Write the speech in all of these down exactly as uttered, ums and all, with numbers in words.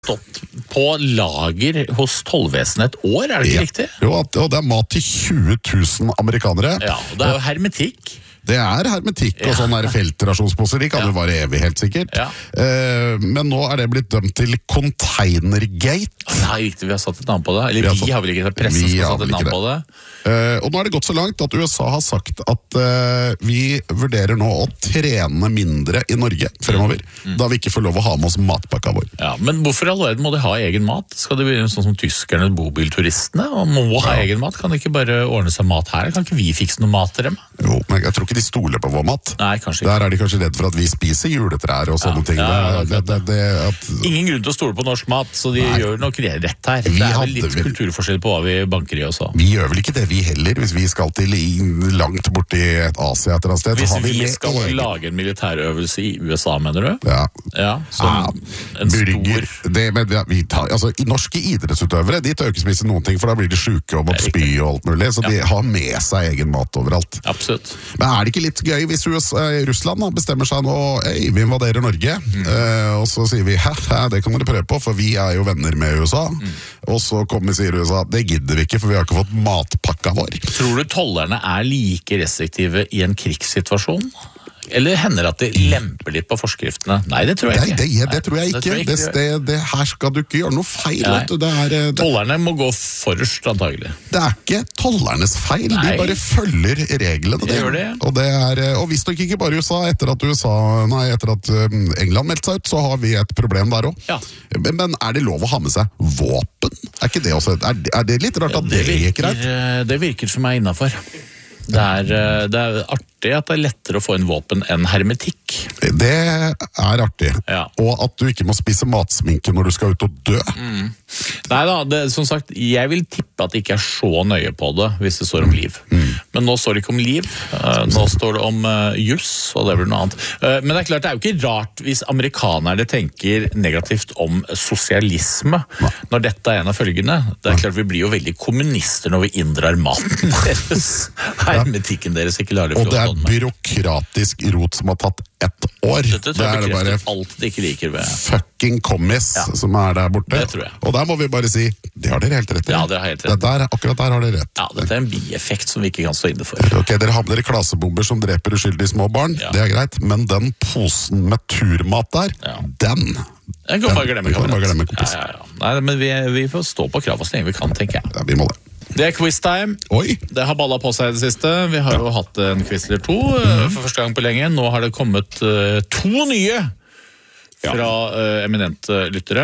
stått på lager hos tollvesenet et år, er det ikke ja. riktig? Jo, og det er mat til tjue tusen amerikanere. Ja, og det er jo hermetikk. Det er hermetikk og ja. sånn der feltrasjonsposer, de kan ja. jo vare evig helt sikkert. Ja. Uh, men nå er det blitt dømt til Containergate. Nei, riktig, vi har satt et navn på det. Eller vi har, vi har vel ikke det, pressen som har satt et navn det. på det. Uh, og nå er det gått så langt at U S A har sagt at uh, vi vurderer nå å trene mindre i Norge fremover, mm. da vi ikke får lov å ha med oss matpakka vår. Ja, men hvorfor allerede må de ha egen mat? Skal det bli sånn som tyskerne, bobilturistene, og må ha ja. egen mat? Kan de ikke bare ordne seg mat her? Kan ikke vi fikse noe mat til dem? Jo, men jeg tror ikke de stoler på vår mat. Nei, kanskje ikke. Der er de kanskje redd for at vi spiser juletrær og sånne ja, ting. Ja, det, det, det, at... Ingen grunn til å stole på norsk mat, så de Nei. gjør nok rett her. Vi det er vel litt vel... kulturforskjell på hva vi banker i også. Vi gjør vel ikke det vi heller, hvis vi skal til langt borti et Asia et eller annet sted. Hvis vi, vi skal egen... lage en militærøvelse i U S A, mener du? Ja. Ja, som ja. en Burger. stor... Det, men, ja, vi tar, altså, norske idrettsutøvere, de tar jo ikke spise noen ting, for da blir de syke og må spy og alt mulig, så ja. de har med seg egen mat overalt. Absolutt. Men er det ikke litt gøy hvis U S A, Russland da, bestemmer seg nå, ei, vi invaderer Norge, mm. uh, og så sier vi, hæ, hæ, det kan dere prøve på, for vi er jo venner med U S A, mm. og så kommer sier U S A, det gidder vi ikke, for vi har ikke fått matpakka vår. Tror du tollerne er like restriktive i en krigssituasjon? Eller hender at de lemper litt på forskriftene? Nei, det tror jeg ikke. Nei, det, det tror jeg ikke. Det, tror jeg ikke. Det, det, det her skal du ikke gjøre noe feil. Det er, det... Tollerne må gå forrest, antagelig. Det er ikke tollernes feil. Nei. De bare følger reglene. Det gjør det. Og, det er, og hvis det ikke bare U S A, etter at, U S A, nei, etter at England meldte seg ut, så har vi et problem der også. Ja. Men er det lov å ha med seg våpen? Er ikke det også? Er, er det litt rart at ja, det, det virker greit? Det virker for meg innenfor. Det er, det er artig at det er lettere å få en våpen enn hermetikk. Det er artig. Ja. Og at du ikke må spise matsminke når du skal ut og dø. Mm. Nei da, det, som sagt, jeg vil tippe at det ikke er så nøye på det hvis det står om liv. Mm. Men nå står det ikke om liv. Uh, nå står det om uh, juss, og det blir noe annet. Uh, men det er klart, det er jo ikke rart hvis amerikanerne tenker negativt om sosialisme, Nei. når dette er en av følgene. Det er klart, vi blir jo veldig kommunister når vi inndrar maten deres. Hermetikken deres ikke lar det få. Og det er byråkratisk rot som har tatt ett år. Dette tror jeg bekrefter alt de ikke liker ved fucking kommis ja. som er der borte. Det tror jeg. Og der må vi bare si, det har dere helt rett i. Ja, dere har helt rett. Det der, akkurat der har dere rett. Ja, dette er en bieffekt som vi ikke kan stå inne for. Ok, dere har med dere klasebomber som dreper uskyldige små barn, ja. det er greit, men den posen med turmat der, ja. den... Jeg kan bare glemme, kan bare glemme kompis. Ja, ja, ja. Nei, men vi, vi får stå på kravet så lenge vi kan, tenker jeg. Ja, vi må det. Det er quiz-time. Oi. Det har ballet på seg i det siste. Vi har jo hatt en quiz eller to mm. for første gang på lenge. Nå har det kommet uh, to nye fra uh, eminente lyttere.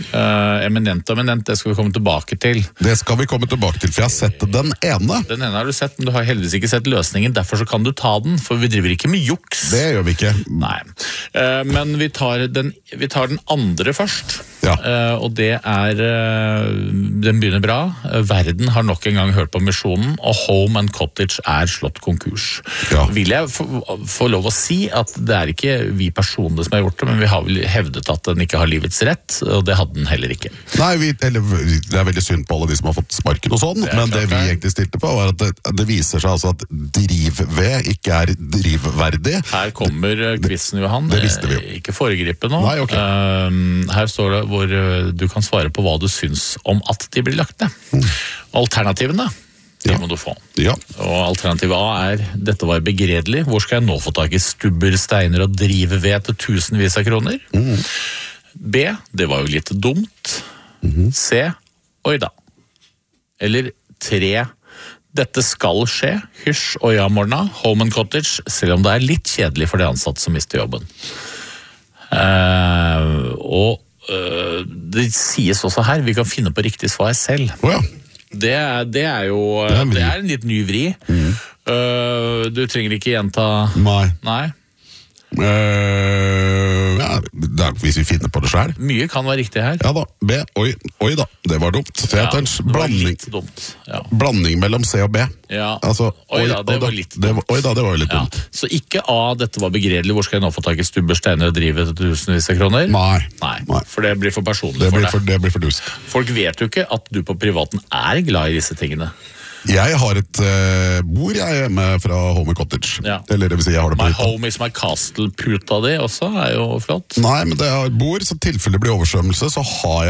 Uh, eminent og eminent, det skal vi komme tilbake til. Det skal vi komme tilbake til, for jeg har sett den ene. Den ene har du sett, men du har heldigvis ikke sett løsningen. Derfor så kan du ta den, for vi driver ikke med juks. Det gjør vi ikke. Nei. Uh, men vi tar, den, vi tar den andre først. Ja. Uh, og det er uh, den begynner bra. Uh, verden har nok en gang hørt på misjonen, og Home and Cottage er slått konkurs. Ja. Vil jeg få, få lov å si at det er ikke vi personene som har gjort det, men vi har vel hevdet at den ikke har livets rett, og det hadde den heller ikke. Nei, vi, eller, det er veldig synd på alle de som har fått sparken og sånn, det men det vi egentlig stilte på var at det, det viser seg altså at drivved ikke er drivverdig. Her kommer quizen, Johan. Det visste vi jo. Ikke foregripe nå. Nei, okay. uh, her står det hvor du kan svare på hva du syns om at de blir lagt ned. Mm. Alternativene, det ja. må du få. Ja. Og alternativ A er, dette var begredelig, hvor skal jeg nå få tak i stubber, steiner og drivved til tusenvis av kroner? Mm. B, det var jo litt dumt. Mm. C, oi da. Eller tre, dette skal skje, hysj og ja morna, Home and Cottage, selv om det er litt kjedelig for de ansatte som mister jobben. Uh, og uh, det sies også her, vi kan finne på riktig svar selv. Oh ja. det, er, det er jo det er, det er en litt ny vri. Mm. Uh, du trenger ikke gjenta. Nei. Nei. Uh, ja, det er, hvis vi finner på det selv. Mye kan være riktig her. Ja da, B, oi, oi da, det var dumt. Så jeg tar en ja, blanding, dumt. Ja. blanding mellom C og B. Ja. Altså, oi, oi da, det oi, var litt dumt. Det var, oi da, det var litt dumt. Ja. Så ikke A, dette var begredelig, hvor skal jeg nå få tak i stubber, steiner og drive til tusenvis av kroner? Nei. Nei. Nei. For det blir for personlig det for blir deg. For, det blir for dust. Folk vet jo ikke at du på privaten er glad i disse tingene. Jeg har et uh, bord jeg er hjemme fra Home Cottage. Ja. Eller det vil si, jeg har det på My hytta. home is my castle-puta di også er jo flott. Nei, men det er et bord, så i tilfelle det blir oversvømmelse, så har jeg